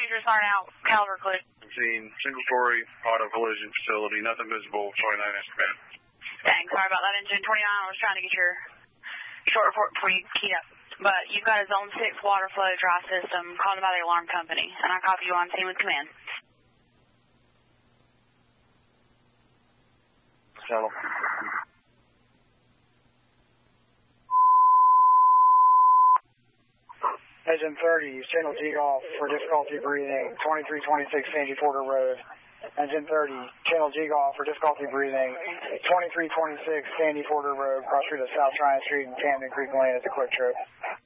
dangerous iron out, caliber click. Seen single-story auto collision facility, nothing visible, 29 estimate. Dang, sorry about that, engine 29. I was trying to get your short report before you keyed up. But you've got a zone 6 water flow dry system called by the alarm company, and I copy you on scene with command. Channel. Engine 30, channel G off for difficulty breathing, 2326 Sandy Porter Road. Engine 30, channel G off for difficulty breathing, 2326 Sandy Porter Road, cross street of South Tryon Street and Camden Creek Lane at the Quick Trip.